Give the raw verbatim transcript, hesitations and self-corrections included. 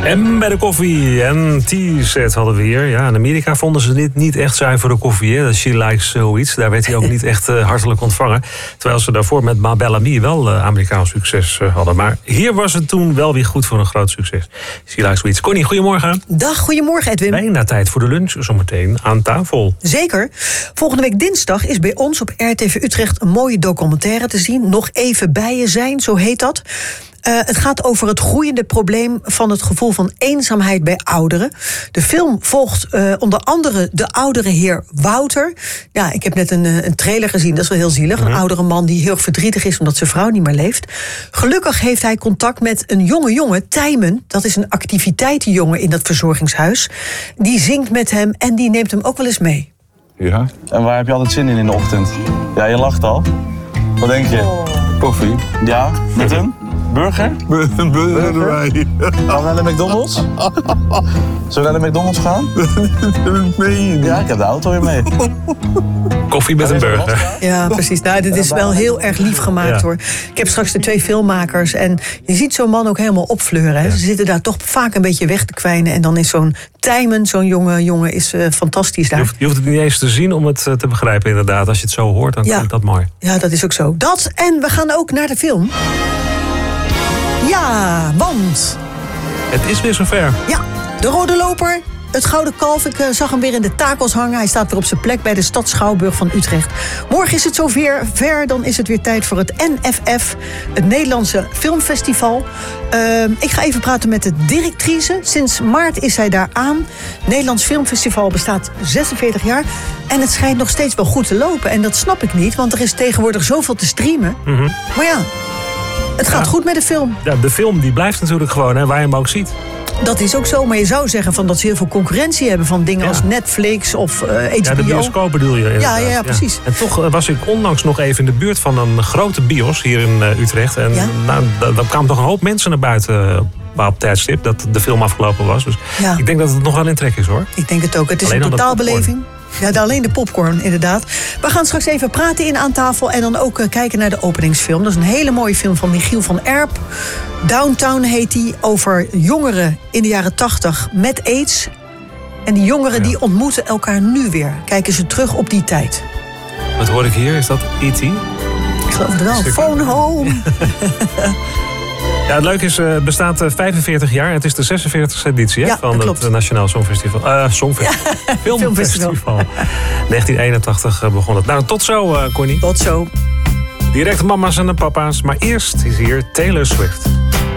En bij de koffie en tea-set hadden we hier. Ja, in Amerika vonden ze dit niet echt zuivere koffie. Hè? She Likes Zoiets. Daar werd hij ook niet echt uh, hartelijk ontvangen. Terwijl ze daarvoor met Ma Bellamy wel uh, Amerikaans succes uh, hadden. Maar hier was het toen wel weer goed voor een groot succes. She Likes Zoiets. Connie, goedemorgen. Dag, goedemorgen Edwin. Bijna tijd voor de lunch, zometeen aan tafel. Zeker. Volgende week dinsdag is bij ons op R T V Utrecht een mooie documentaire te zien. Nog even bij je zijn, zo heet dat. Uh, het gaat over het groeiende probleem van het gevoel van eenzaamheid bij ouderen. De film volgt uh, onder andere de oudere heer Wouter. Ja, ik heb net een, een trailer gezien, dat is wel heel zielig. Een oudere man die heel erg verdrietig is omdat zijn vrouw niet meer leeft. Gelukkig heeft hij contact met een jonge jongen, Tijmen. Dat is een activiteitenjongen in dat verzorgingshuis. Die zingt met hem en die neemt hem ook wel eens mee. Ja. En waar heb je altijd zin in in de ochtend? Ja, je lacht al. Wat denk je? Oh. Koffie. Ja, met hem? Burger? Een burger erbij. Gaan we naar de McDonald's? Zullen we naar de McDonald's gaan? Nee. Ja, ik heb de auto weer mee. Koffie met een burger. Ja, precies. Nou, dit is wel heel erg lief gemaakt, Ja. hoor. Ik heb straks de twee filmmakers en je ziet zo'n man ook helemaal opfleuren. Hè. Ze zitten daar toch vaak een beetje weg te kwijnen. En dan is zo'n Tijmen, zo'n jonge jongen, is uh, fantastisch Je daar. hoeft, je hoeft het niet eens te zien om het uh, te begrijpen, inderdaad. Als je het zo hoort, dan Ja. klinkt dat mooi. Ja, dat is ook zo. Dat, en we gaan ook naar de film. Ja, want... Het is weer zover. Ja, de rode loper, het gouden kalf. Ik uh, zag hem weer in de takels hangen. Hij staat weer op zijn plek bij de stad Schouwburg van Utrecht. Morgen is het zover. Ver, dan is het weer tijd voor het N F F, het Nederlandse Filmfestival. Uh, ik ga even praten met de directrice. Sinds maart is zij daar aan. Het Nederlands Filmfestival bestaat zesenveertig jaar. En het schijnt nog steeds wel goed te lopen. En dat snap ik niet, want er is tegenwoordig zoveel te streamen. Mm-hmm. Maar ja, het gaat Ja. goed met de film. Ja, de film die blijft natuurlijk gewoon, hè, waar je hem ook ziet. Dat is ook zo, maar je zou zeggen van dat ze heel veel concurrentie hebben van dingen Ja. als Netflix of uh, H B O. Ja, de bioscoop bedoel je. inderdaad. ja, ja, precies. En toch uh, was ik onlangs nog even in de buurt van een grote bios hier in uh, Utrecht. En Ja? nou, da- daar kwamen toch een hoop mensen naar buiten uh, op tijdstip dat de film afgelopen was. Dus Ja. ik denk dat het nog wel in trek is, hoor. Ik denk het ook. Het is Alleen een al de totaalbeleving. Ja, de- alleen de popcorn, inderdaad. We gaan straks even praten in aan tafel en dan ook uh, kijken naar de openingsfilm. Dat is een hele mooie film van Michiel van Erp. Downtown heet die, over jongeren in de jaren tachtig met AIDS. En die jongeren Ja. die ontmoeten elkaar nu weer. Kijken ze terug op die tijd. Wat hoor ik hier? Is dat E T? Ik geloof het wel. Zeker. Phone home. Ja, het leuke is, uh, het bestaat uh, vijfenveertig jaar. Het is de zesenveertigste editie hè, Ja, van dat het klopt. uh, Nationaal Songfestival. Uh, Songfestival. Filmfestival. Filmfestival. negentien eenentachtig uh, begon het. Nou, tot zo, uh, Connie. Tot zo. Direct mama's en de papa's. Maar eerst is hier Taylor Swift.